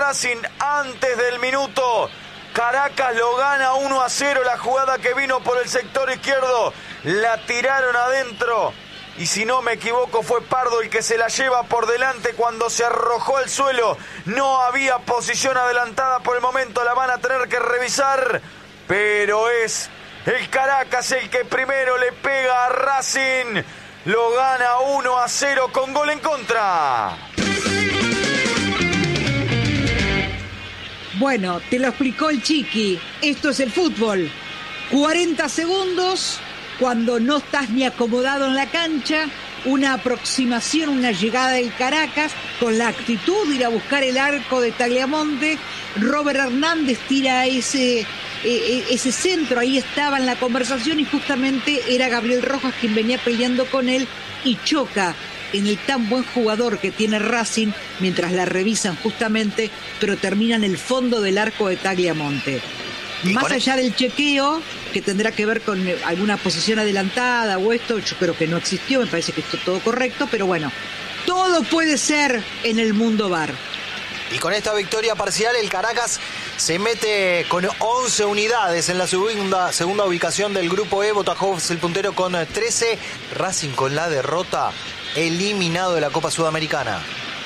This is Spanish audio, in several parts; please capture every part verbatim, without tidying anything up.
Racing antes del minuto. Caracas lo gana uno a cero. La jugada que vino por el sector izquierdo la tiraron adentro. Y si no me equivoco fue Pardo el que se la lleva por delante cuando se arrojó al suelo. No había posición adelantada por el momento, la van a tener que revisar. Pero es el Caracas el que primero le pega a Racing. Lo gana uno a cero con gol en contra. Bueno, te lo explicó el Chiqui. Esto es el fútbol. cuarenta segundos... Cuando no estás ni acomodado en la cancha, una aproximación, una llegada del Caracas, con la actitud de ir a buscar el arco de Tagliamonte. Robert Hernández tira ese, eh, ese centro, ahí estaba en la conversación y justamente era Gabriel Rojas quien venía peleando con él y choca en el tan buen jugador que tiene Racing mientras la revisan justamente, pero termina en el fondo del arco de Tagliamonte. Más allá del chequeo, que tendrá que ver con alguna posición adelantada o esto, yo creo que no existió, me parece que está todo correcto, pero bueno, todo puede ser en el mundo V A R. Y con esta victoria parcial, el Caracas se mete con once unidades en la segunda, segunda ubicación del grupo E. Botafogo es el puntero con trece. Racing con la derrota, eliminado de la Copa Sudamericana.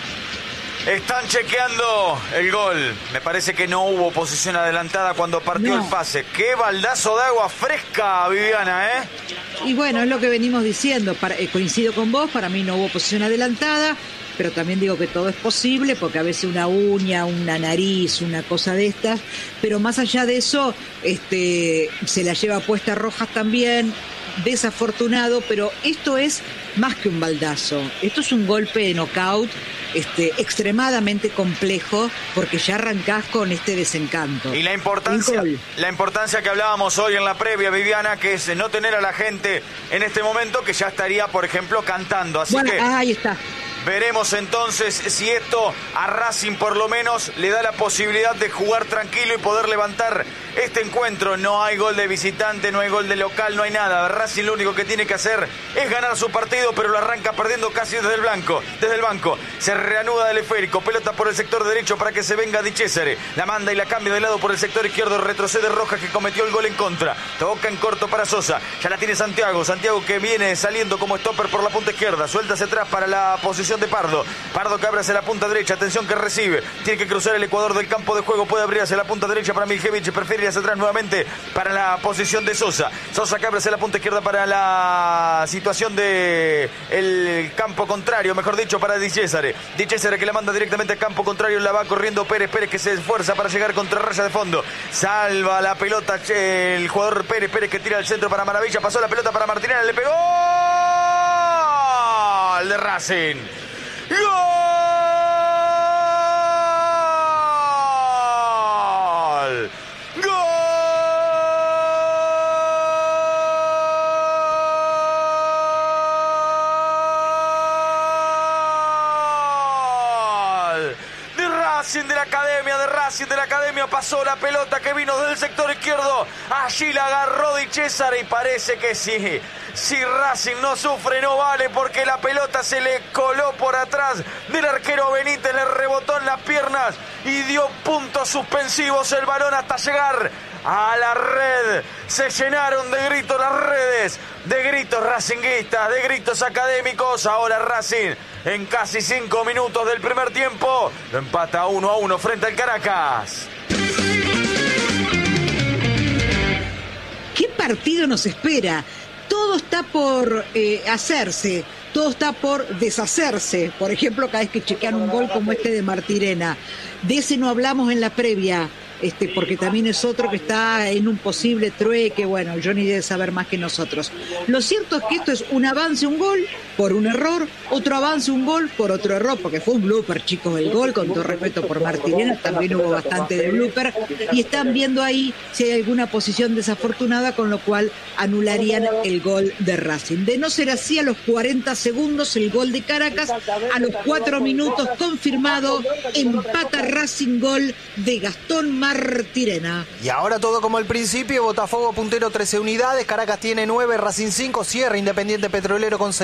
Están chequeando el gol. Me parece que no hubo posición adelantada cuando partió no. el pase. ¡Qué baldazo de agua fresca, Viviana, eh! Y bueno, es lo que venimos diciendo. Para, eh, coincido con vos, para mí no hubo posición adelantada, pero también digo que todo es posible, porque a veces una uña, una nariz, una cosa de estas. Pero más allá de eso, este, se la lleva puesta Rojas también. Desafortunado, pero esto es más que un baldazo. Esto es un golpe de knockout este, extremadamente complejo, porque ya arrancás con este desencanto. Y la importancia, la importancia que hablábamos hoy en la previa, Viviana, que es no tener a la gente en este momento que ya estaría, por ejemplo, cantando. Así bueno, que ahí está. Veremos entonces si esto a Racing por lo menos le da la posibilidad de jugar tranquilo y poder levantar este encuentro. No hay gol de visitante, no hay gol de local, no hay nada. Racing lo único que tiene que hacer es ganar su partido, pero lo arranca perdiendo casi desde el blanco, desde el banco. Se reanuda del esférico, pelota por el sector derecho para que se venga Di Cesare. La manda y la cambia de lado por el sector izquierdo, retrocede Rojas que cometió el gol en contra. Toca en corto para Sosa, ya la tiene Santiago. Santiago que viene saliendo como stopper por la punta izquierda, suelta hacia atrás para la posición de Pardo. Pardo que abre hacia la punta derecha, atención que recibe, tiene que cruzar el ecuador del campo de juego, puede abrir hacia la punta derecha para Miljevic, prefiere ir hacia atrás nuevamente para la posición de Sosa. Sosa que abre hacia la punta izquierda para la situación de el campo contrario, mejor dicho, para Di Cesare. Di Cesare que la manda directamente al campo contrario, la va corriendo Pérez, Pérez que se esfuerza para llegar contra raya de fondo, salva la pelota el jugador Pérez, Pérez que tira al centro para Maravilla, pasó la pelota para Martinelli, le pegó ¡gol de Racing! ¡Gol! ¡Gol! De Racing, de la academia, de Racing, de la academia, pasó la pelota que vino del sector izquierdo, allí la agarró Di Cesare y parece que sí. Si Racing no sufre, no vale, porque la pelota se le coló por atrás del arquero Benítez, le rebotó en las piernas y dio puntos suspensivos el balón hasta llegar a la red. Se llenaron de gritos las redes, de gritos racinguistas, de gritos académicos. Ahora Racing, en casi cinco minutos del primer tiempo, lo empata uno a uno frente al Caracas. ¿Qué partido nos espera? Todo está por eh, hacerse, todo está por deshacerse. Por ejemplo, cada vez que chequean un gol como este de Martirena. De ese no hablamos en la previa, este, porque también es otro que está en un posible trueque. Bueno, Johnny debe saber más que nosotros. Lo cierto es que esto es un avance, un gol por un error, otro avance, un gol por otro error, porque fue un blooper, chicos, el gol, con todo respeto por Martirena, también hubo bastante de blooper, y están viendo ahí si hay alguna posición desafortunada, con lo cual anularían el gol de Racing. De no ser así, a los cuarenta segundos el gol de Caracas, a los cuatro minutos confirmado, empata Racing, gol de Gastón Martirena. Y ahora todo como al principio, Botafogo puntero trece unidades, Caracas tiene nueve, Racing cinco, cierra Independiente Petrolero con cero.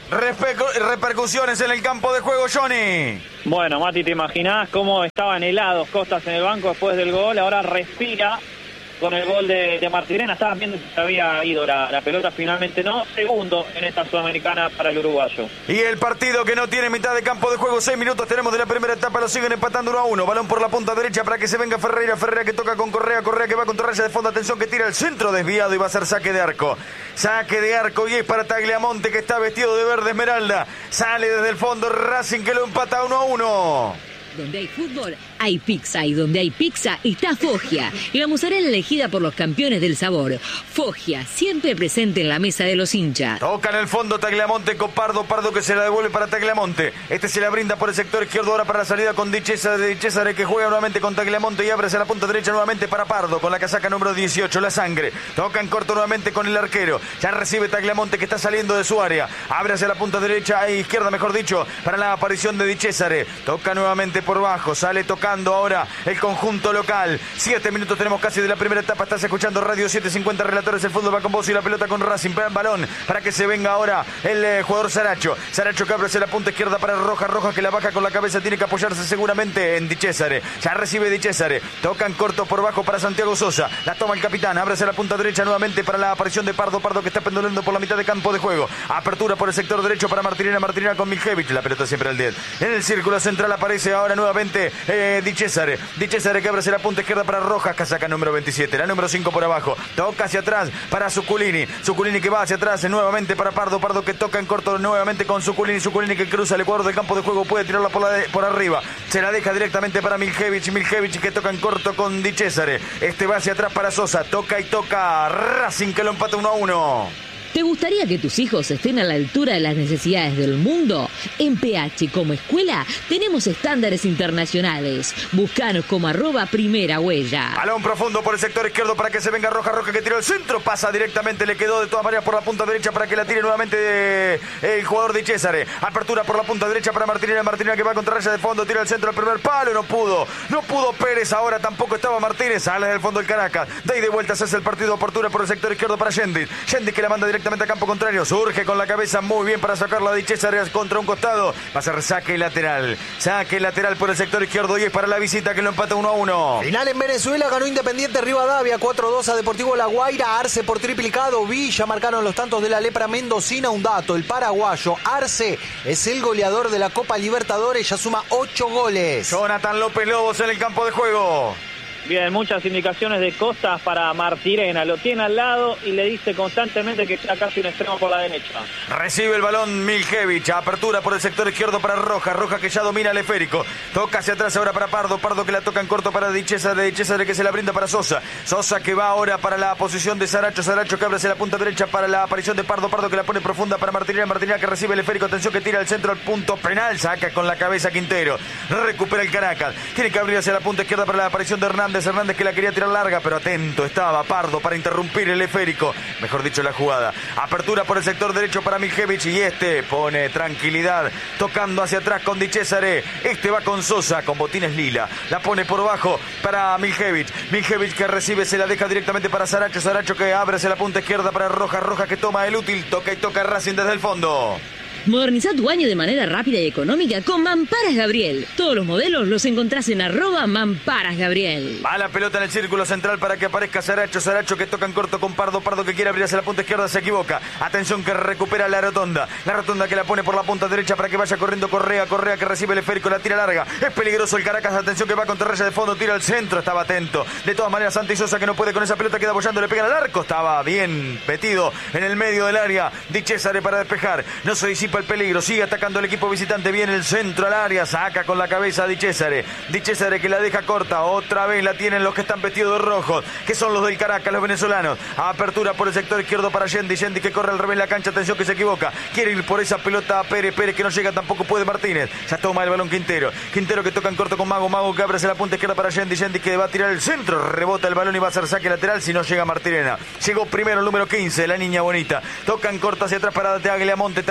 Reper- repercusiones en el campo de juego, Johnny. Bueno, Mati, ¿te imaginás cómo estaban helados Costas en el banco después del gol? Ahora respira con el gol de, de Martirena. Estaban viendo si se había ido la, la pelota, finalmente no. Segundo en esta Sudamericana para el uruguayo. Y el partido que no tiene mitad de campo de juego, seis minutos tenemos de la primera etapa, lo siguen empatando uno a uno. Balón por la punta derecha para que se venga Ferreira, Ferreira que toca con Correa, Correa que va contra raya de fondo, atención que tira el centro desviado y va a ser saque de arco. Saque de arco y es para Tagliamonte que está vestido de verde esmeralda. Sale desde el fondo Racing que lo empata uno a uno. Donde hay fútbol, hay pizza, y donde hay pizza está Foggia, la mozzarella elegida por los campeones del sabor. Foggia, siempre presente en la mesa de los hinchas. Toca en el fondo Tagliamonte con Pardo, Pardo que se la devuelve para Tagliamonte. Este se la brinda por el sector izquierdo ahora para la salida con Di Cesare, Di Cesare que juega nuevamente con Tagliamonte y abre hacia la punta derecha nuevamente para Pardo con la casaca número dieciocho, la sangre. Toca en corto nuevamente con el arquero. Ya recibe Tagliamonte que está saliendo de su área. Abre hacia la punta derecha e izquierda, mejor dicho, para la aparición de Di Cesare. Toca nuevamente por bajo, sale tocando ahora el conjunto local. Siete minutos tenemos casi de la primera etapa. Estás escuchando Radio setecientos cincuenta, Relatores, el fútbol va con vos y la pelota con Racing. Balón para que se venga ahora el eh, jugador Saracho. Saracho que abre hacia la punta izquierda para Roja, Roja que la baja con la cabeza, tiene que apoyarse seguramente en Di Cesare. Ya recibe Di Cesare, toca en corto por bajo para Santiago Sosa, la toma el capitán, abre hacia la punta derecha nuevamente para la aparición de Pardo, Pardo que está pendulando por la mitad de campo de juego. Apertura por el sector derecho para Martirena, Martirena con Miljevich, la pelota siempre al diez. En el círculo central aparece ahora nuevamente eh, Di Cesare, Di Cesare que abre hacia la punta izquierda para Rojas, casaca número veintisiete, la número cinco por abajo, toca hacia atrás para Zuculini, Zuculini que va hacia atrás nuevamente para Pardo, Pardo que toca en corto nuevamente con Zuculini, Zuculini que cruza el ecuador del campo de juego, puede tirarla por, la de, por arriba, se la deja directamente para Miljevich, Miljevich que toca en corto con Di Cesare, este va hacia atrás para Sosa, toca y toca Racing que lo empata uno a uno. ¿Te gustaría que tus hijos estén a la altura de las necesidades del mundo? En P H como escuela tenemos estándares internacionales. Búscanos como arroba primera huella. Balón profundo por el sector izquierdo para que se venga Roja, Roja que tiró el centro, pasa directamente, le quedó de todas maneras por la punta derecha para que la tire nuevamente el jugador Di Cesare. Apertura por la punta derecha para Martinera, Martinera que va contra raya de fondo, tira el centro al primer palo, no pudo, no pudo Pérez, ahora tampoco estaba Martínez, sale del fondo el Caracas, de ahí de vuelta se hace el partido, apertura por el sector izquierdo para Yendi, Yendi que la manda directamente a campo contrario, surge con la cabeza muy bien para sacarla Di Cesare contra un costado, va a ser saque lateral, saque lateral por el sector izquierdo y es para la visita que lo empata uno a uno. Final en Venezuela, ganó Independiente Rivadavia cuatro dos a Deportivo La Guaira, Arce por triplicado, Villa marcaron los tantos de la lepra mendocina, un dato, el paraguayo Arce es el goleador de la Copa Libertadores, ya suma ocho goles. Jonathan López Lobos en el campo de juego. Bien, muchas indicaciones de Costas para Martirena. Lo tiene al lado y le dice constantemente que sea casi un extremo por la derecha. Recibe el balón Miljevich. Apertura por el sector izquierdo para Roja. Roja que ya domina el esférico. Toca hacia atrás ahora para Pardo. Pardo que la toca en corto para Di Cesare. Di Cesare que se la brinda para Sosa. Sosa que va ahora para la posición de Saracho. Saracho que abre hacia la punta derecha para la aparición de Pardo. Pardo que la pone profunda para Martinera. Martinera que recibe el esférico. Atención que tira al centro al punto penal. Saca con la cabeza Quintero. Recupera el Caracas. Tiene que abrir hacia la punta izquierda para la aparición de Hernández. Hernández que la quería tirar larga, pero atento estaba Pardo para interrumpir el esférico, mejor dicho la jugada. Apertura por el sector derecho para Miljevich y este pone tranquilidad, tocando hacia atrás con Di Cesare. Este va con Sosa, con botines lila. La pone por bajo para Miljevich. Miljevich que recibe, se la deja directamente para Saracho. Saracho que abre hacia la punta izquierda para Roja. Roja que toma el útil, toca y toca Racing desde el fondo. Moderniza tu baño de manera rápida y económica con Mamparas Gabriel. Todos los modelos los encontrás en arroba Mamparas Gabriel. Va la pelota en el círculo central para que aparezca Saracho. Saracho que toca en corto con Pardo. Pardo que quiere abrir hacia la punta izquierda, se equivoca. Atención que recupera la rotonda. La rotonda que la pone por la punta derecha para que vaya corriendo Correa. Correa que recibe el esférico, la tira larga. Es peligroso el Caracas. Atención que va contra raya de fondo, tira al centro. Estaba atento. De todas maneras, Santi Sosa que no puede con esa pelota, queda apoyando, le pega al arco. Estaba bien metido en el medio del área. Di Cesare para despejar. No se disipa el peligro. Sigue atacando el equipo visitante, viene el centro al área, saca con la cabeza a Di Cesare. Di Cesare que la deja corta, otra vez la tienen los que están vestidos de rojo, que son los del Caracas, los venezolanos. Apertura por el sector izquierdo para Yendi, Yendi que corre al revés la cancha, atención que se equivoca, quiere ir por esa pelota a Pérez, Pérez que no llega, tampoco puede Martínez, ya toma el balón Quintero, Quintero que toca en corto con Mago, Mago que abre hacia la punta izquierda para Yendi, Yendi que va a tirar el centro, rebota el balón y va a hacer saque lateral si no llega Martirena. Llegó primero el número quince, la niña bonita, toca en corto hacia atrás para Tagliamonte, Tagliamonte que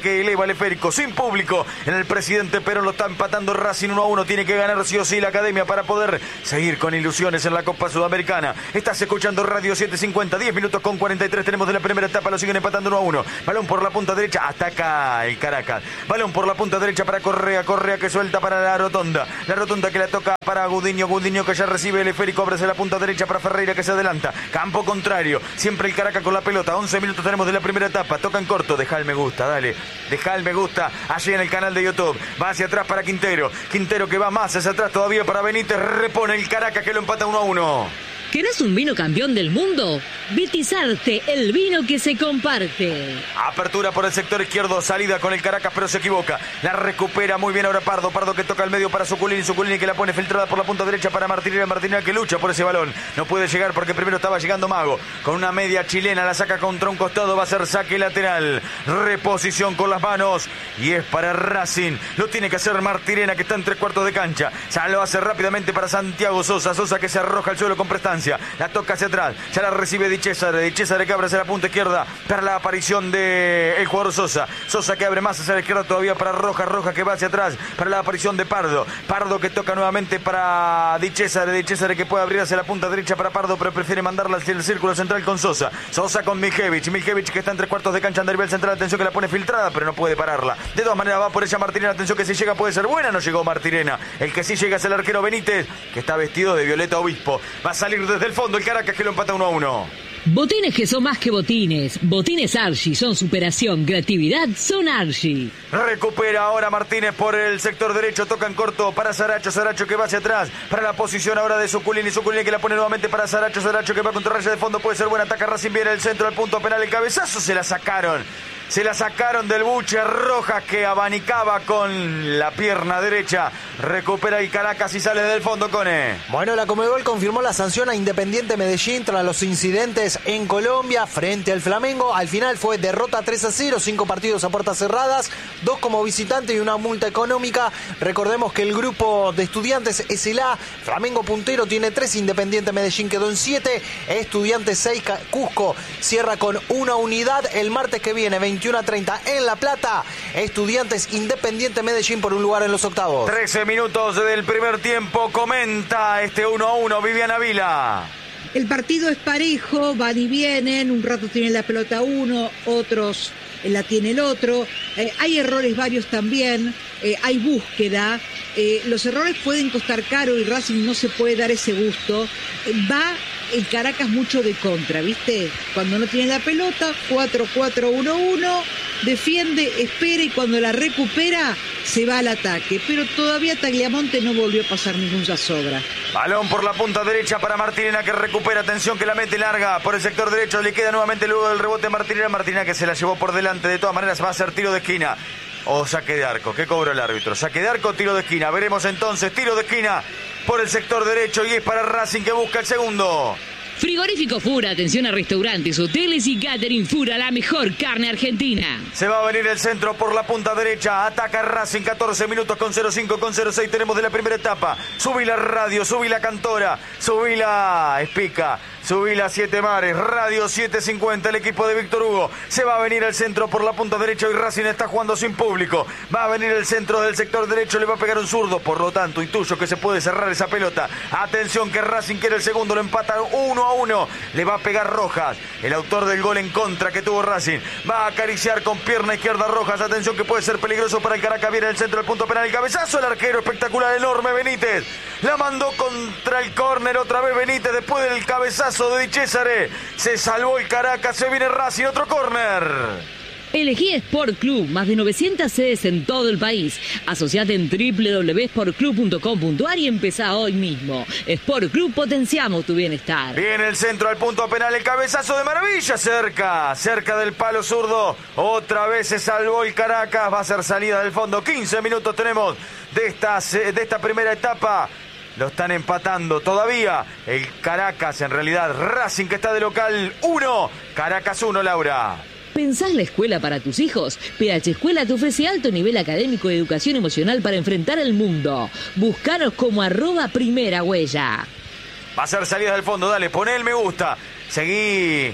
que eleva el esférico sin público. En el Presidente Perón lo está empatando Racing uno a uno. Tiene que ganar sí o sí la Academia para poder seguir con ilusiones en la Copa Sudamericana. Estás escuchando Radio setecientos cincuenta, diez minutos con cuarenta y tres tenemos de la primera etapa, lo siguen empatando uno a uno. Balón por la punta derecha, ataca el Caracas. Balón por la punta derecha para Correa, Correa que suelta para la Rotonda. La Rotonda que la toca para Gudiño, Gudiño que ya recibe el esférico, ábrese la punta derecha para Ferreira que se adelanta. Campo contrario, siempre el Caracas con la pelota. once minutos tenemos de la primera etapa, toca en corto, deja el me gusta, dale. Deja el me gusta allí en el canal de YouTube. Va hacia atrás para Quintero. Quintero que va más hacia atrás todavía para Benítez. Repone el Caracas que lo empata uno a uno. ¿Querés un vino campeón del mundo? Vitizarte, el vino que se comparte. Apertura por el sector izquierdo, salida con el Caracas, pero se equivoca. La recupera muy bien ahora Pardo. Pardo que toca al medio para Suculini. Suculini que la pone filtrada por la punta derecha para Martinera. Martinera que lucha por ese balón. No puede llegar porque primero estaba llegando Mago. Con una media chilena la saca contra un costado. Va a ser saque lateral. Reposición con las manos. Y es para Racing. Lo tiene que hacer Martirena que está en tres cuartos de cancha. Ya lo hace rápidamente para Santiago Sosa. Sosa que se arroja al suelo con prestancia. La toca hacia atrás, ya la recibe Di César. Di César que abre hacia la punta izquierda para la aparición de el jugador Sosa. Sosa que abre más hacia la izquierda todavía para Rojas. Rojas que va hacia atrás para la aparición de Pardo. Pardo que toca nuevamente para Di César. Di César que puede abrir hacia la punta derecha para Pardo, pero prefiere mandarla hacia el círculo central con Sosa. Sosa con Miljevich. Miljevich que está en tres cuartos de cancha en nivel central. Atención que la pone filtrada, pero no puede pararla. De todas maneras va por ella Martirena. Atención que si llega puede ser buena. No llegó Martirena. El que sí llega es el arquero Benítez, que está vestido de violeta obispo. Va a salir desde el fondo el Caracas que lo empata uno a uno. Botines que son más que botines. Botines Archie son superación, creatividad, son Archie. Recupera ahora Martínez por el sector derecho. Toca en corto para Saracho. Saracho que va hacia atrás para la posición ahora de Suculini. Suculini que la pone nuevamente para Saracho. Saracho que va contra raya de fondo. Puede ser buena. Ataca Racing. Viene el centro al punto penal. El cabezazo se la sacaron. Se la sacaron del buche. Rojas que abanicaba con la pierna derecha. Recupera el Caracas y sale del fondo, Cone. Bueno, la Conmebol confirmó la sanción a Independiente Medellín tras los incidentes en Colombia frente al Flamengo. Al final fue derrota tres a cero, cinco partidos a puertas cerradas, dos como visitante y una multa económica. Recordemos que el grupo de Estudiantes es el A. Flamengo puntero tiene tres, Independiente Medellín quedó en siete, Estudiantes seis, Cusco cierra con una unidad. El martes que viene, veintiuno a treinta en La Plata, Estudiantes Independiente Medellín por un lugar en los octavos. trece minutos del primer tiempo, comenta este uno a uno Viviana Vila. El partido es parejo, van y vienen, un rato tiene la pelota uno, otros la tiene el otro, eh, hay errores varios también, eh, hay búsqueda, eh, los errores pueden costar caro y Racing no se puede dar ese gusto, eh, va el Caracas mucho de contra, ¿viste? Cuando no tiene la pelota, cuatro cuatro uno uno, defiende, espera y cuando la recupera se va al ataque, pero todavía Tagliamonte no volvió a pasar ninguna sobra. Balón por la punta derecha para Martirena que recupera, atención que la mete larga por el sector derecho, le queda nuevamente luego del rebote Martirena, Martirena que se la llevó por delante, de todas maneras va a ser tiro de esquina o saque de arco. ¿Qué cobró el árbitro? Saque de arco o tiro de esquina. Veremos entonces, tiro de esquina por el sector derecho y es para Racing que busca el segundo. Frigorífico Fura, atención a restaurantes, hoteles y catering Fura, la mejor carne argentina. Se va a venir el centro por la punta derecha, ataca Racing, catorce minutos con cero cinco, con cero seis tenemos de la primera etapa. Subí la radio, subí la cantora, subí la espica, subí la Siete Mares, Radio setecientos cincuenta, el equipo de Víctor Hugo. Se va a venir el centro por la punta derecha y Racing está jugando sin público. Va a venir el centro del sector derecho, le va a pegar un zurdo, por lo tanto intuyo que se puede cerrar esa pelota. Atención que Racing quiere el segundo, lo empata uno a uno, le va a pegar Rojas, el autor del gol en contra que tuvo Racing. Va a acariciar con pierna izquierda Rojas, atención que puede ser peligroso para el Caracas. Viene el centro del punto penal, el cabezazo, el arquero espectacular, enorme Benítez. La mandó contra el córner otra vez Benítez después del cabezazo de Di César. Se salvó el Caracas, se viene Racing, otro córner. Elegí Sport Club, más de novecientas sedes en todo el país. Asociate en doble u doble u doble u punto sport club punto com punto a r y empezá hoy mismo. Sport Club, potenciamos tu bienestar. Viene el centro al punto penal, el cabezazo de maravilla, cerca, cerca del palo zurdo. Otra vez se salvó el Caracas, va a ser salida del fondo. quince minutos tenemos de esta, de esta primera etapa. Lo están empatando todavía el Caracas, en realidad Racing que está de local uno, Caracas uno, Laura. ¿Pensás la escuela para tus hijos? P H Escuela te ofrece alto nivel académico y educación emocional para enfrentar el mundo. Búscanos como arroba primera huella. Va a ser salida del fondo, dale, poné el me gusta. Seguí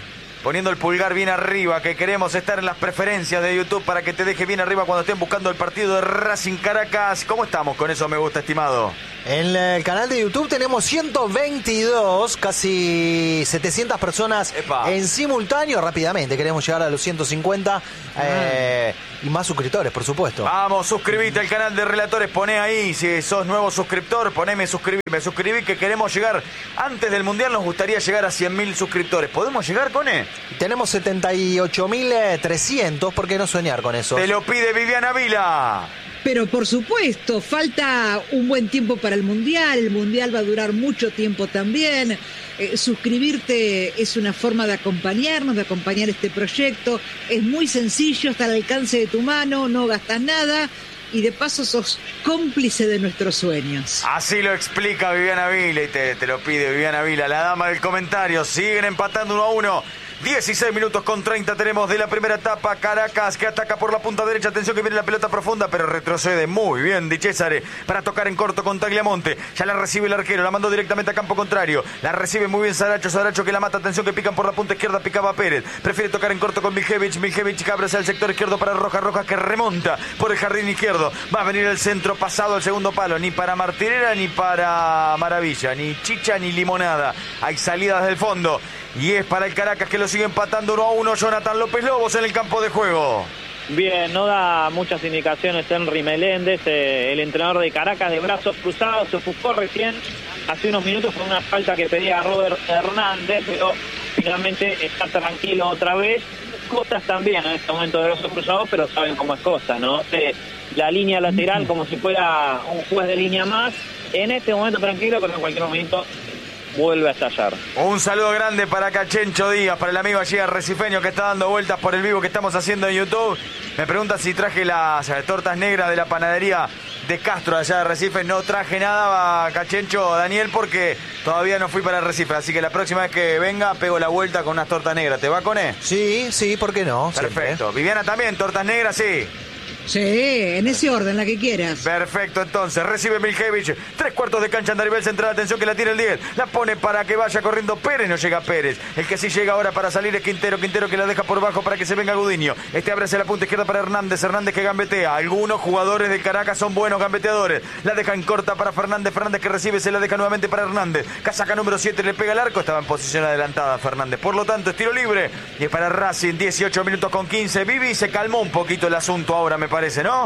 poniendo el pulgar bien arriba, que queremos estar en las preferencias de YouTube para que te deje bien arriba cuando estén buscando el partido de Racing Caracas. ¿Cómo estamos con eso, me gusta, estimado? En el canal de YouTube tenemos ciento veintidós, casi setecientas personas Epa. en simultáneo. Rápidamente queremos llegar a los ciento cincuenta eh, y más suscriptores, por supuesto. Vamos, suscribite al canal de Relatores, poné ahí, si sos nuevo suscriptor, poneme suscribir, me suscribí que queremos llegar, antes del Mundial nos gustaría llegar a cien mil suscriptores. ¿Podemos llegar, Cone? Tenemos setenta y ocho mil trescientos, ¿por qué no soñar con eso? Te lo pide Viviana Vila. Pero por supuesto, falta un buen tiempo para el Mundial, el Mundial va a durar mucho tiempo también. Eh, suscribirte es una forma de acompañarnos, de acompañar este proyecto. Es muy sencillo, está al alcance de tu mano, no gastas nada y de paso sos cómplice de nuestros sueños. Así lo explica Viviana Vila y te, te lo pide Viviana Vila, la dama del comentario. Siguen empatando uno a uno. dieciséis minutos con treinta tenemos de la primera etapa. Caracas que ataca por la punta derecha. Atención que viene la pelota profunda, pero retrocede muy bien Di Cesare para tocar en corto con Tagliamonte. Ya la recibe el arquero, la mandó directamente a campo contrario. La recibe muy bien Saracho, Saracho que la mata. Atención que pican por la punta izquierda, picaba Pérez. Prefiere tocar en corto con Miljevic. Miljevic que abre hacia el sector izquierdo para Rojas. Rojas que remonta por el jardín izquierdo. Va a venir el centro pasado al segundo palo. Ni para Martinera ni para Maravilla. Ni chicha ni limonada. Hay salidas del fondo. Y es para el Caracas que lo sigue empatando uno a uno. Jonathan López Lobos en el campo de juego. Bien, no da muchas indicaciones Henry Meléndez, eh, el entrenador de Caracas, de brazos cruzados. Se ofuscó recién, hace unos minutos, con una falta que pedía Robert Hernández, pero finalmente está tranquilo otra vez. Costas también en este momento de brazos cruzados, pero saben cómo es Costas, ¿no? Se, la línea lateral como si fuera un juez de línea más. En este momento tranquilo, pero en cualquier momento vuelve a estallar. Un saludo grande para Cachencho Díaz, para el amigo allí arrecifeño que está dando vueltas por el vivo que estamos haciendo en YouTube. Me pregunta si traje las eh, tortas negras de la panadería de Castro allá de Recife. No traje nada, Cachencho Daniel, porque todavía no fui para Recife. Así que la próxima vez que venga pego la vuelta con unas tortas negras. ¿Te va, Cone? Sí, sí, ¿por qué no? Perfecto. Siempre. Viviana también, tortas negras, sí. Sí, en ese orden, la que quieras. Perfecto, entonces recibe Miljevic, tres cuartos de cancha anda a nivel central, atención que la tiene el diez, la pone para que vaya corriendo Pérez, no llega Pérez, el que sí llega ahora para salir es Quintero, Quintero que la deja por bajo para que se venga Gudiño, este abre hacia la punta izquierda para Hernández, Hernández que gambetea, algunos jugadores del Caracas son buenos gambeteadores, la deja en corta para Fernández, Fernández que recibe, se la deja nuevamente para Hernández, casaca número siete, le pega el arco, estaba en posición adelantada Fernández, por lo tanto es tiro libre, y es para Racing, dieciocho minutos con quince, Vivi se calmó un poquito el asunto ahora me parece, ¿no?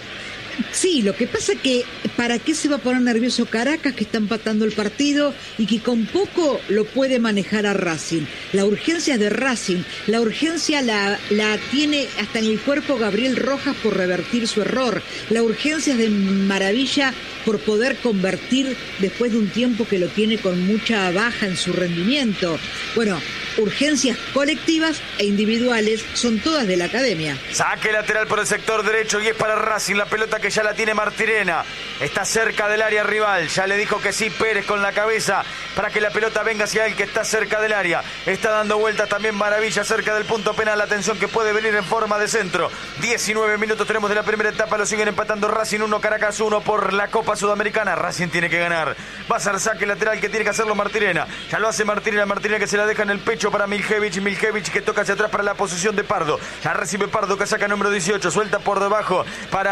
Sí, lo que pasa es que ¿para qué se va a poner nervioso Caracas, que está empatando el partido y que con poco lo puede manejar a Racing? La urgencia es de Racing, la urgencia la, la tiene hasta en el cuerpo Gabriel Rojas por revertir su error, la urgencia es de Maravilla por poder convertir después de un tiempo que lo tiene con mucha baja en su rendimiento. Bueno, urgencias colectivas e individuales son todas de la academia. Saque lateral por el sector derecho y es para Racing, la pelota que ya la tiene Martirena, está cerca del área rival, ya le dijo que sí Pérez con la cabeza para que la pelota venga hacia él que está cerca del área, está dando vueltas también Maravilla cerca del punto penal, atención que puede venir en forma de centro, diecinueve minutos tenemos de la primera etapa, lo siguen empatando Racing uno, Caracas uno por la Copa Sudamericana, Racing tiene que ganar, va a ser saque lateral que tiene que hacerlo Martirena, ya lo hace Martirena, Martirena que se la deja en el pecho para Miljevic, Miljevic que toca hacia atrás para la posición de Pardo, ya recibe Pardo que saca número dieciocho, suelta por debajo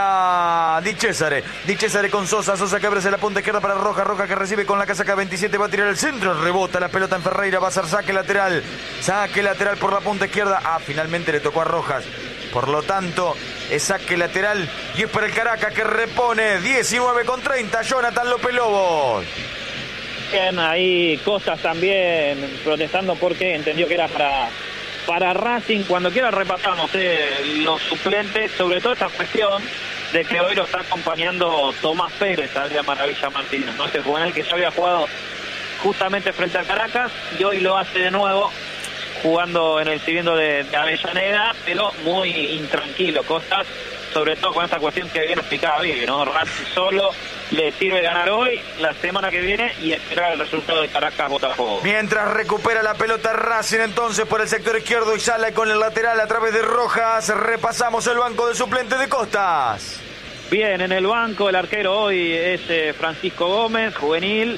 para Di Cesare, Di Cesare con Sosa, Sosa que abre hacia la punta izquierda para Roja, Roja que recibe con la casaca veintisiete, va a tirar el centro, rebota la pelota en Ferreira, va a ser saque lateral, saque lateral por la punta izquierda, ah, finalmente le tocó a Rojas, por lo tanto es saque lateral y es para el Caracas que repone, diecinueve con treinta, Jonathan López Lobos. Bien, ahí Costas también protestando porque entendió que era para, para Racing. Cuando quiera repasamos eh, los suplentes, sobre todo esta cuestión de que hoy lo está acompañando Tomás Pérez al de Maravilla Martínez, ¿no? Este jugador que ya había jugado justamente frente a Caracas y hoy lo hace de nuevo jugando en el siguiendo de, de Avellaneda, pero muy intranquilo Costas, sobre todo con esta cuestión que viene explicada Vivi, ¿no? Racing solo le sirve ganar hoy, la semana que viene y esperar el resultado de Caracas-Botafogo. Mientras recupera la pelota Racing entonces por el sector izquierdo y sale con el lateral a través de Rojas, repasamos el banco de suplentes de Costas. Bien, en el banco el arquero hoy es eh, Francisco Gómez, juvenil.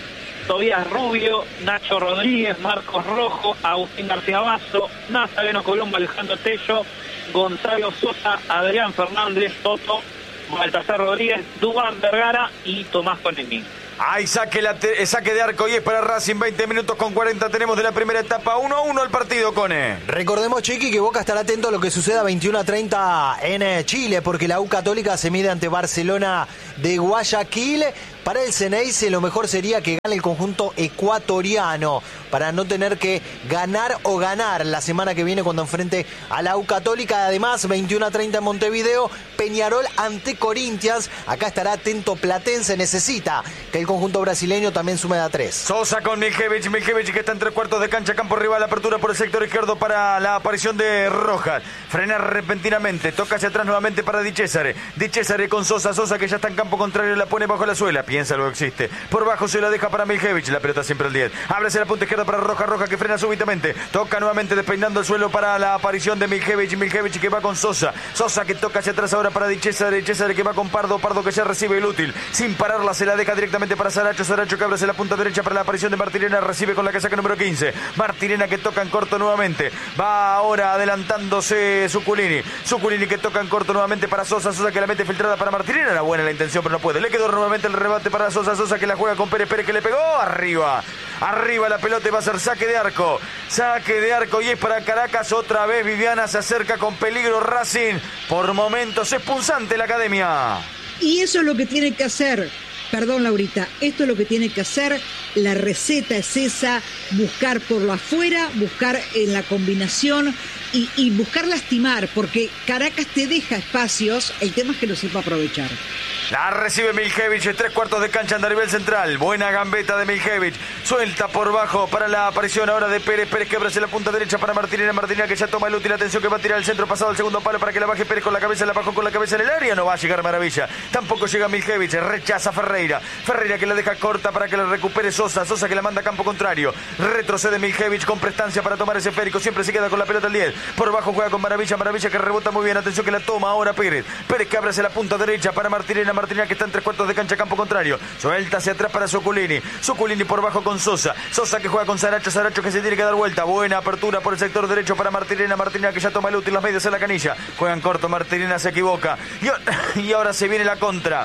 Tobías Rubio, Nacho Rodríguez, Marcos Rojo, Agustín García Basso, Nazareno Colombo, Alejandro Tello, Gonzalo Sosa, Adrián Fernández, Toto, Baltasar Rodríguez, Dubán Vergara y Tomás Conegui. Hay saque, la te, saque de arco y es para Racing, veinte minutos con cuarenta tenemos de la primera etapa, uno a uno el partido, Cone. Recordemos, Chiqui, que Boca estará atento a lo que suceda veintiuno a treinta en Chile, porque la U Católica se mide ante Barcelona de Guayaquil. Para el Ceneice lo mejor sería que gane el conjunto ecuatoriano para no tener que ganar o ganar la semana que viene cuando enfrente a la U Católica. Además, veintiuno a treinta en Montevideo, Peñarol ante Corinthians. Acá estará atento Platense, necesita que el conjunto brasileño también sume de a tres. Sosa con Miljevic, Miljevic que está en tres cuartos de cancha, campo rival, apertura por el sector izquierdo para la aparición de Rojas. Frena repentinamente, toca hacia atrás nuevamente para Di Cesare. Di Cesare con Sosa, Sosa que ya está en campo contrario, la pone bajo la suela. Piensa lo existe. Por bajo se la deja para Miljevic. La pelota siempre al diez. Ábrese la punta izquierda para Roja. Roja que frena súbitamente. Toca nuevamente despeinando el suelo para la aparición de Miljevic. Miljevic que va con Sosa. Sosa que toca hacia atrás ahora para Di Cesare. Di Cesare que va con Pardo. Pardo que ya recibe el útil. Sin pararla se la deja directamente para Saracho. Saracho que abre la punta derecha para la aparición de Martirena. Recibe con la casaca número quince. Martirena que toca en corto nuevamente. Va ahora adelantándose Zuculini. Zuculini que toca en corto nuevamente para Sosa. Sosa que la mete filtrada para Martirena. Era buena la intención pero no puede. Le quedó nuevamente el rebate para Sosa. Sosa que la juega con Pérez. Pérez que le pegó arriba. Arriba la pelota y va a ser saque de arco. Saque de arco y es para Caracas. Otra vez Viviana se acerca con peligro Racing. Por momentos es punzante la academia. Y eso es lo que tiene que hacer. Perdón, Laurita, esto es lo que tiene que hacer. La receta es esa, buscar por lo afuera, buscar en la combinación y, y buscar lastimar, porque Caracas te deja espacios, el tema es que lo sepa aprovechar. La recibe Miljevic, tres cuartos de cancha en nivel central. Buena gambeta de Miljevic. Suelta por bajo para la aparición ahora de Pérez. Pérez que abre la punta derecha para Martinena. Martinena que ya toma el útil. Atención que va a tirar el centro pasado al segundo palo para que la baje Pérez con la cabeza. La bajó con la cabeza en el área. No va a llegar Maravilla. Tampoco llega Miljevic. Rechaza Ferreira. Ferreira que la deja corta para que la recupere Sosa. Sosa que la manda a campo contrario. Retrocede Miljevic con prestancia para tomar ese esférico. Siempre se queda con la pelota al diez. Por bajo juega con Maravilla. Maravilla que rebota muy bien. Atención que la toma ahora Pérez. Pérez que abre la punta derecha para Martinena. Martinena que está en tres cuartos de cancha, campo contrario. Suelta hacia atrás para Zuculini. Zuculini por bajo con Sosa. Sosa que juega con Saracho. Saracho que se tiene que dar vuelta. Buena apertura por el sector derecho para Martinena. Martinena que ya toma el útil. Las medias en la canilla. Juegan corto. Martinena se equivoca. Y, y ahora se viene la contra.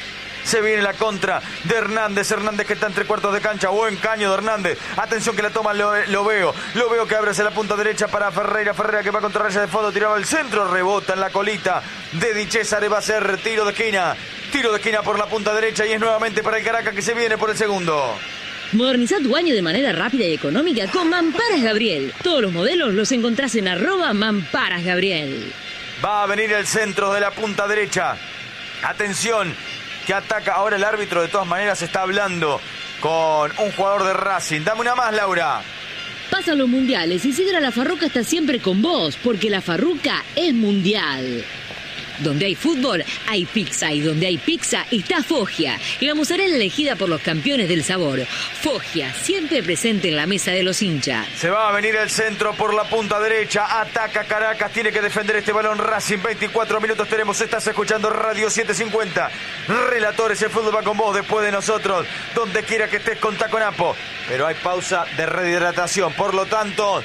Se viene la contra de Hernández. Hernández que está en tres cuartos de cancha. Buen caño de Hernández. Atención que la toma, lo, lo veo. Lo veo que abre hacia la punta derecha para Ferreira. Ferreira que va contra raya de fondo. Tiraba el centro. Rebota en la colita de Di Cesare. Va a ser tiro de esquina. Tiro de esquina por la punta derecha. Y es nuevamente para el Caracas que se viene por el segundo. Moderniza tu baño de manera rápida y económica con Mamparas Gabriel. Todos los modelos los encontrás en arroba Mamparas Gabriel. Va a venir el centro de la punta derecha. Atención. Que ataca ahora el árbitro, de todas maneras está hablando con un jugador de Racing. Dame una más, Laura. Pasan los mundiales y Sidra La Farruca está siempre con vos, porque La Farruca es mundial. Donde hay fútbol, hay pizza, y donde hay pizza está Foggia, la mozzarella elegida por los campeones del sabor. Foggia, siempre presente en la mesa de los hinchas. Se va a venir el centro por la punta derecha, ataca Caracas, tiene que defender este balón Racing, veinticuatro minutos tenemos, estás escuchando Radio setecientos cincuenta. Relatores, el fútbol va con vos, después de nosotros, donde quiera que estés con Taconapo. Pero hay pausa de rehidratación, por lo tanto...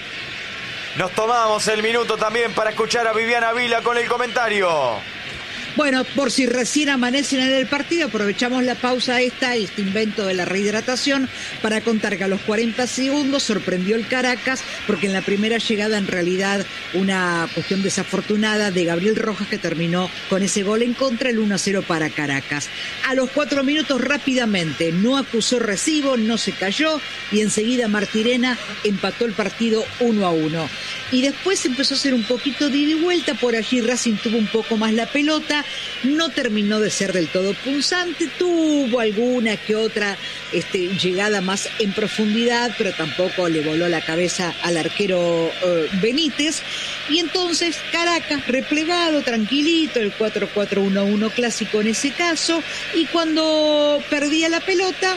nos tomamos el minuto también para escuchar a Viviana Vila con el comentario. Bueno, por si recién amanecen en el partido, aprovechamos la pausa esta, este invento de la rehidratación, para contar que a los cuarenta segundos sorprendió el Caracas, porque en la primera llegada en realidad una cuestión desafortunada de Gabriel Rojas que terminó con ese gol en contra, el uno a cero para Caracas. A los cuatro minutos rápidamente no acusó recibo, no se cayó y enseguida Martirena empató el partido uno a uno. Y después empezó a hacer un poquito de ida y vuelta, por allí Racing tuvo un poco más la pelota, no terminó de ser del todo punzante, tuvo alguna que otra este, llegada más en profundidad, pero tampoco le voló la cabeza al arquero eh, Benítez, y entonces Caracas replegado, tranquilito, el cuatro cuatro uno uno clásico en ese caso, y cuando perdía la pelota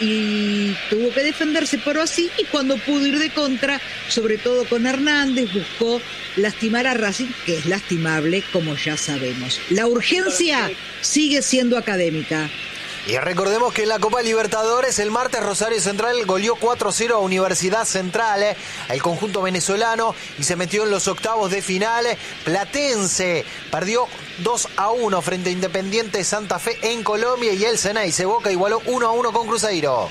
y tuvo que defenderse, pero así, y cuando pudo ir de contra, sobre todo con Hernández, buscó lastimar a Racing, que es lastimable, como ya sabemos. La urgencia sigue siendo académica. Y recordemos que en la Copa Libertadores el martes Rosario Central goleó cuatro a cero a Universidad Central, eh, el conjunto venezolano, y se metió en los octavos de final. Platense perdió dos a uno frente a Independiente Santa Fe en Colombia, y el Ceneice Boca igualó uno a uno con Cruzeiro.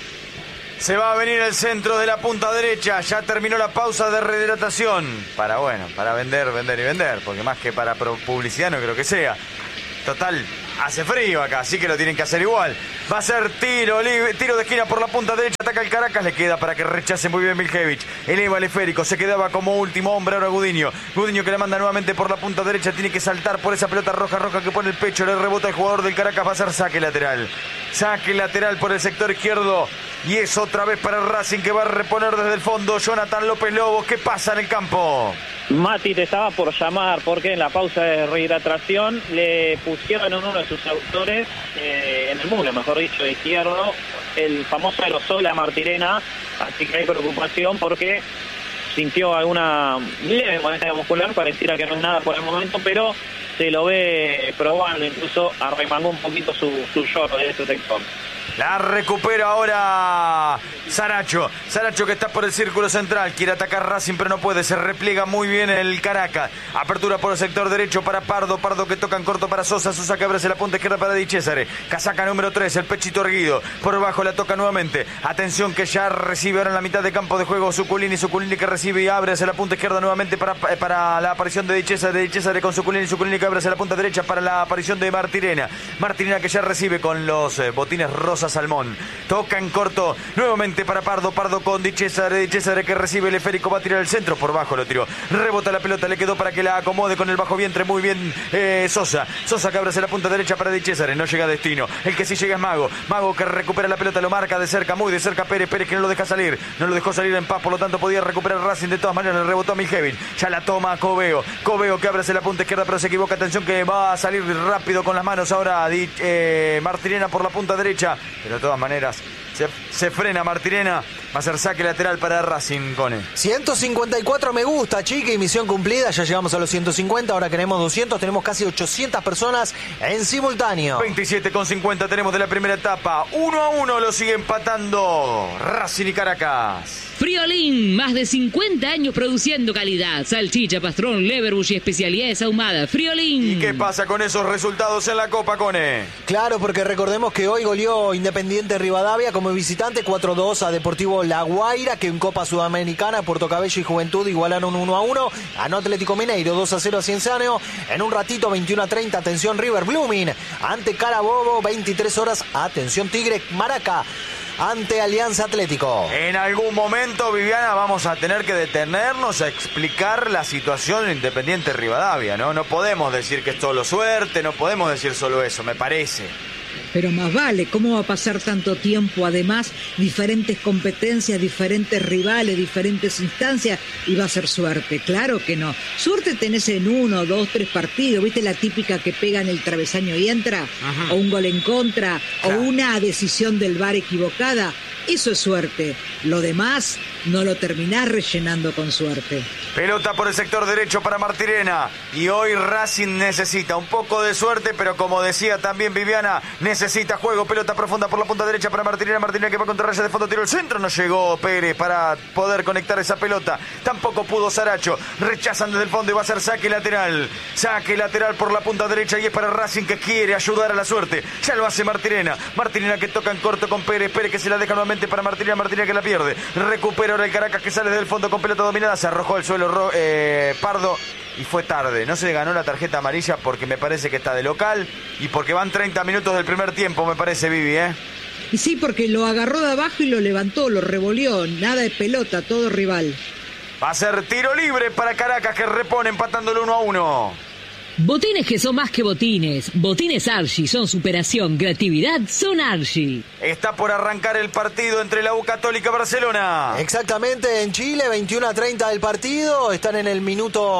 Se va a venir el centro de la punta derecha. Ya terminó la pausa de rehidratación. Para, bueno, para vender, vender y vender. Porque más que para publicidad no creo que sea. Total, hace frío acá, así que lo tienen que hacer igual. Va a ser tiro libre, tiro de esquina por la punta derecha. Ataca el Caracas, le queda para que rechace muy bien Miljevic. Eleva el esférico, se quedaba como último hombre ahora Gudiño. Gudiño que la manda nuevamente por la punta derecha. Tiene que saltar por esa pelota roja, roja que pone el pecho. Le rebota el jugador del Caracas. Va a ser saque lateral. Saque lateral por el sector izquierdo. Y es otra vez para el Racing, que va a reponer desde el fondo Jonathan López Lobos. ¿Qué pasa en el campo? Mati te estaba por llamar porque en la pausa de rehidratación le pusieron en uno de sus autores, eh, en el muslo, mejor dicho, izquierdo, el famoso aerosol a Martirena, así que hay preocupación porque sintió alguna leve molestia muscular, pareciera que no es nada por el momento, pero se lo ve probando, incluso arremangó un poquito su, su short de ese sector. La recupera ahora Saracho. Saracho que está por el círculo central. Quiere atacar Racing pero no puede. Se repliega muy bien el Caracas. Apertura por el sector derecho para Pardo. Pardo que toca en corto para Sosa. Sosa que abre la punta izquierda para Di Cesare. Casaca número tres. El pechito erguido. Por bajo la toca nuevamente. Atención que ya recibe ahora en la mitad de campo de juego Suculini. Suculini que recibe y abre hacia la punta izquierda nuevamente para, para la aparición de Di Cesare. Di Cesare con Suculini. Suculini que abre hacia la punta derecha para la aparición de Martirena. Martirena que ya recibe con los eh, botines rosas Salmón. Toca en corto nuevamente para Pardo. Pardo con Di Cesare. Di Cesare que recibe el esférico. Va a tirar el centro. Por bajo lo tiró. Rebota la pelota. Le quedó para que la acomode con el bajo vientre. Muy bien eh, Sosa. Sosa que abre hacia la punta derecha para Di Cesare. No llega a destino. El que sí llega es Mago. Mago que recupera la pelota. Lo marca de cerca. Muy de cerca Pérez. Pérez que no lo deja salir. No lo dejó salir en paz. Por lo tanto podía recuperar Racing. De todas maneras le rebotó a Miljevic. Ya la toma Coveo. Coveo que abre hacia la punta izquierda pero se equivoca. Atención que va a salir rápido con las manos ahora Di, eh, Martirena por la punta derecha. Pero de todas maneras se, se frena Martirena. Va a ser saque lateral para Racing, Cone. ciento cincuenta y cuatro me gusta, chiqui, misión cumplida. Ya llegamos a los ciento cincuenta, ahora queremos doscientos. Tenemos casi ochocientas personas en simultáneo. veintisiete con cincuenta tenemos de la primera etapa. Uno a uno lo sigue empatando Racing y Caracas. Friolín, más de cincuenta años produciendo calidad. Salchicha, pastrón, leverbush y especialidades ahumadas. Friolín. ¿Y qué pasa con esos resultados en la Copa, Cone? Claro, porque recordemos que hoy goleó Independiente Rivadavia como visitante cuatro a dos a Deportivo La Guaira, que en Copa Sudamericana Puerto Cabello y Juventud igualaron uno a uno. Ganó Atlético Mineiro dos a cero a Cienciano. En un ratito, veintiuno a treinta, atención River Blooming ante Carabobo. veintitrés horas, atención Tigre Maraca ante Alianza Atlético. En algún momento, Viviana, vamos a tener que detenernos a explicar la situación de Independiente Rivadavia, ¿no? No podemos decir que es solo suerte, no podemos decir solo eso, me parece. Pero más vale, ¿cómo va a pasar tanto tiempo? Además, diferentes competencias, diferentes rivales, diferentes instancias, y va a ser suerte. Claro que no. Suerte tenés en uno, dos, tres partidos. ¿Viste la típica que pega en el travesaño y entra? Uh-huh. O un gol en contra, claro. O una decisión del V A R equivocada. Eso es suerte. Lo demás no lo terminás rellenando con suerte. Pelota por el sector derecho para Martirena. Y hoy Racing necesita un poco de suerte, pero como decía también Viviana, necesita juego. Pelota profunda por la punta derecha para Martirena. Martirena que va contra raya de fondo, tiro el centro. No llegó Pérez para poder conectar esa pelota. Tampoco pudo Saracho. Rechazan desde el fondo y va a ser saque lateral. Saque lateral por la punta derecha y es para Racing, que quiere ayudar a la suerte. Ya lo hace Martirena. Martirena que toca en corto con Pérez. Pérez que se la deja nuevamente para Martirena. Martirena que la pierde. Recupera ahora el Caracas que sale desde el fondo con pelota dominada. Se arrojó al suelo eh, Pardo y fue tarde. No se ganó la tarjeta amarilla porque me parece que está de local y porque van treinta minutos del primer tiempo, me parece, Vivi, ¿eh? Y sí, porque lo agarró de abajo y lo levantó, lo revoleó. Nada de pelota, todo rival. Va a ser tiro libre para Caracas, que repone empatándolo uno a uno. Botines que son más que botines. Botines Archie son superación, creatividad, son Archie. Está por arrancar el partido entre la U Católica y Barcelona. Exactamente, en Chile, veintiuno a treinta del partido. Están en el minuto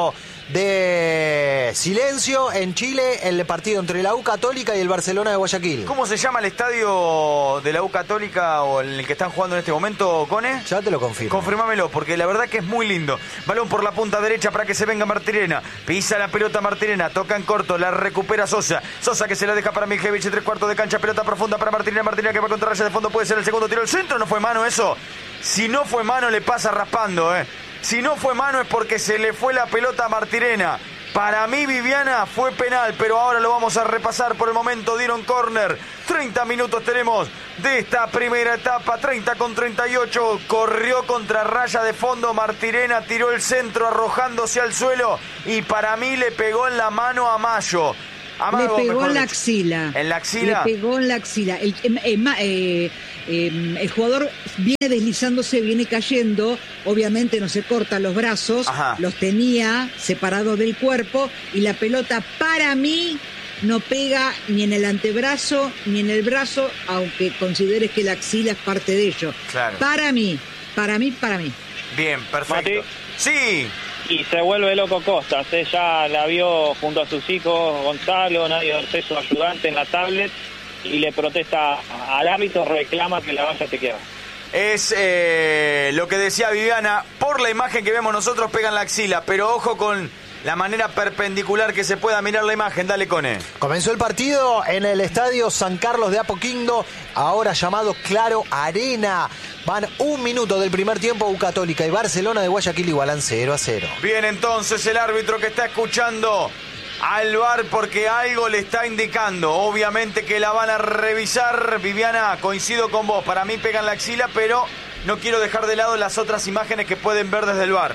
de silencio en Chile el partido entre la U Católica y el Barcelona de Guayaquil. ¿Cómo se llama el estadio de la U Católica o en el que están jugando en este momento, Cone? Ya te lo confirmo. Confirmámelo, porque la verdad que es muy lindo. Balón por la punta derecha para que se venga Martirena. Pisa la pelota Martirena, toca en corto, la recupera Sosa. Sosa que se la deja para Miljevic, tres cuartos de cancha, pelota profunda para Martirena. Martirena que va contra raya de fondo, puede ser el segundo tiro al centro. ¿No fue mano eso? Si no fue mano le pasa raspando, eh. Si no fue mano es porque se le fue la pelota a Martirena. Para mí, Viviana, fue penal, pero ahora lo vamos a repasar. Por el momento dieron córner. treinta minutos tenemos de esta primera etapa. treinta con treinta y ocho. Corrió contra raya de fondo Martirena. Tiró el centro arrojándose al suelo. Y para mí le pegó en la mano a Mayo. Amago, le pegó en la axila. ¿En la axila? Le pegó en la axila. El, eh, eh, eh, el jugador viene deslizándose, viene cayendo. Obviamente no se corta los brazos. Ajá. Los tenía separados del cuerpo. Y la pelota, para mí, no pega ni en el antebrazo ni en el brazo, aunque consideres que la axila es parte de ello. Claro. Para mí, para mí, para mí. Bien, perfecto. Mati. Sí. Y se vuelve loco Costas, ella la vio junto a sus hijos, Gonzalo, Nadia Ortiz, su ayudante en la tablet, y le protesta al árbitro, reclama que la valla te queda. Es eh, lo que decía Viviana, por la imagen que vemos nosotros pegan la axila, pero ojo con la manera perpendicular que se pueda mirar la imagen. Dale, Cone. Comenzó el partido en el estadio San Carlos de Apoquindo, ahora llamado Claro Arena. Van un minuto del primer tiempo, U Católica y Barcelona de Guayaquil igualan cero a cero. Bien, entonces el árbitro que está escuchando al V A R porque algo le está indicando. Obviamente que la van a revisar. Viviana, coincido con vos. Para mí pegan la axila, pero no quiero dejar de lado las otras imágenes que pueden ver desde el V A R.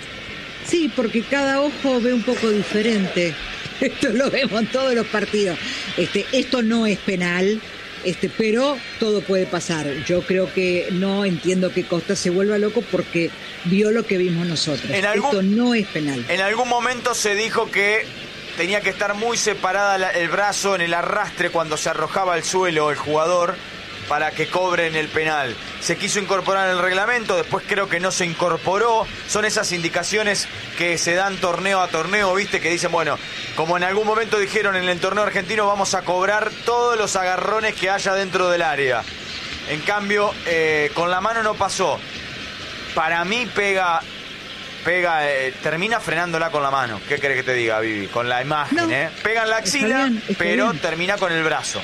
Sí, porque cada ojo ve un poco diferente. Esto lo vemos en todos los partidos. Este, esto no es penal. Este, pero todo puede pasar. Yo creo que no entiendo que Costa se vuelva loco porque vio lo que vimos nosotros. En algún, Esto no es penal. En algún momento se dijo que tenía que estar muy separada la, el brazo en el arrastre cuando se arrojaba al suelo el jugador para que cobren el penal. Se quiso incorporar en el reglamento, después creo que no se incorporó. Son esas indicaciones que se dan torneo a torneo, viste, que dicen, bueno, como en algún momento dijeron en el torneo argentino, vamos a cobrar todos los agarrones que haya dentro del área. En cambio, eh, con la mano no pasó. Para mí pega... Pega, eh, termina frenándola con la mano. ¿Qué querés que te diga, Vivi? Con la imagen, no, ¿eh? Pega en la axila, está bien, está pero bien. Termina con el brazo.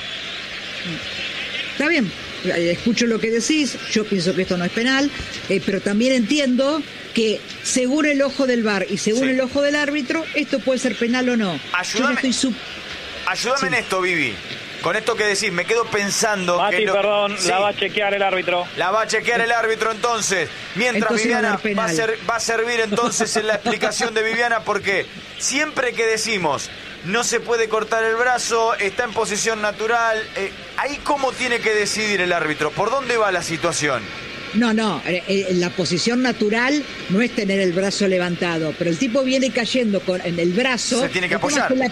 Está bien, escucho lo que decís, yo pienso que esto no es penal, eh, pero también entiendo que según el ojo del V A R y según sí. el ojo del árbitro, esto puede ser penal o no. Ayúdame, estoy sub... Ayúdame sí. en esto, Vivi. Con esto que decís, me quedo pensando... Mati, que lo... perdón, sí. la va a chequear el árbitro. La va a chequear el árbitro entonces. Mientras entonces Viviana va a, ser, va a servir entonces en la explicación de Viviana, porque siempre que decimos... No se puede cortar el brazo, está en posición natural. Eh, ¿Ahí cómo tiene que decidir el árbitro? ¿Por dónde va la situación? No, no, eh, la posición natural no es tener el brazo levantado, pero el tipo viene cayendo con, en el brazo. Se tiene que apoyar. Que la...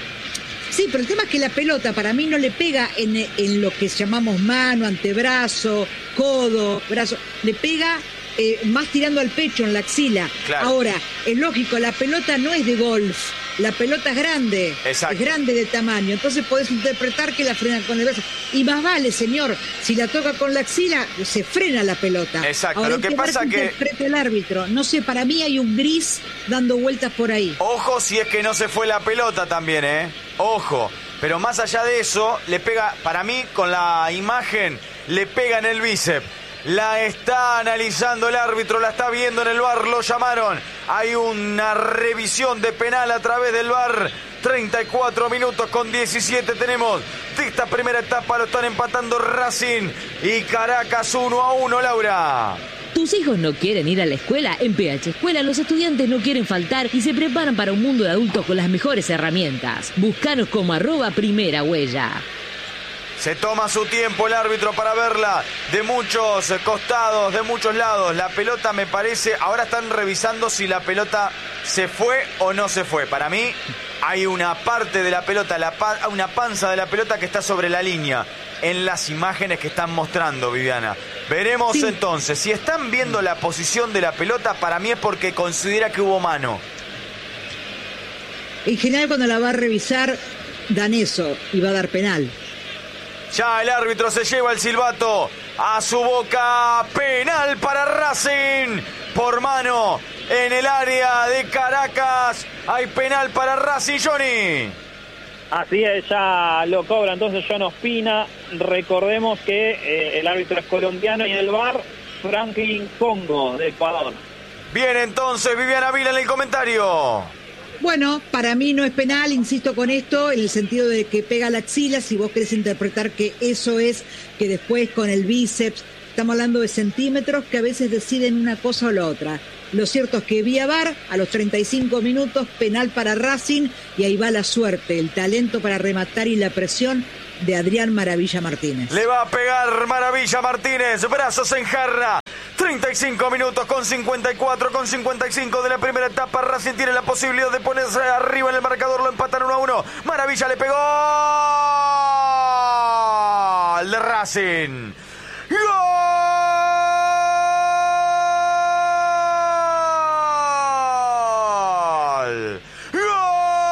Sí, pero el tema es que la pelota para mí no le pega en, en lo que llamamos mano, antebrazo, codo, brazo. Le pega eh, más tirando al pecho, en la axila. Claro. Ahora, es lógico, la pelota no es de golf. La pelota es grande, Exacto. es grande de tamaño, entonces podés interpretar que la frenan con el brazo. Y más vale, señor, si la toca con la axila, se frena la pelota. Exacto, Ahora, lo que pasa que... interprete el árbitro. No sé, para mí hay un gris dando vueltas por ahí. Ojo si es que no se fue la pelota también, ¿eh? Ojo. Pero más allá de eso, le pega, para mí, con la imagen, le pega en el bíceps. La está analizando el árbitro, la está viendo en el V A R, lo llamaron. Hay una revisión de penal a través del V A R. treinta y cuatro minutos con diecisiete tenemos de esta primera etapa. Lo están empatando Racing y Caracas uno a uno, Laura. ¿Tus hijos no quieren ir a la escuela? En P H Escuela los estudiantes no quieren faltar y se preparan para un mundo de adultos con las mejores herramientas. Búscanos como arroba primera huella. Se toma su tiempo el árbitro para verla de muchos costados, de muchos lados. La pelota me parece, ahora están revisando si la pelota se fue o no se fue. Para mí hay una parte de la pelota, la pa- una panza de la pelota que está sobre la línea en las imágenes que están mostrando, Viviana. Veremos sí. entonces, si están viendo la posición de la pelota, para mí es porque considera que hubo mano. En general cuando la va a revisar dan eso y va a dar penal. Ya el árbitro se lleva el silbato a su boca. Penal para Racing por mano en el área de Caracas. Hay penal para Racing, Johnny. Así es, ya lo cobra entonces John Ospina. Recordemos que eh, el árbitro es colombiano y el V A R Franklin Congo de Ecuador. Bien, entonces Viviana Vila en el comentario. Bueno, para mí no es penal, insisto con esto, en el sentido de que pega la axila, si vos querés interpretar que eso es, que después con el bíceps, estamos hablando de centímetros que a veces deciden una cosa o la otra. Lo cierto es que vía V A R, a los treinta y cinco minutos, penal para Racing, y ahí va la suerte, el talento para rematar y la presión de Adrián Maravilla Martínez. Le va a pegar Maravilla Martínez, brazos en jarra. treinta y cinco minutos con cincuenta y cuatro, con cincuenta y cinco de la primera etapa. Racing tiene la posibilidad de ponerse arriba en el marcador, lo empatan uno a uno. Maravilla le pegó al de Racing.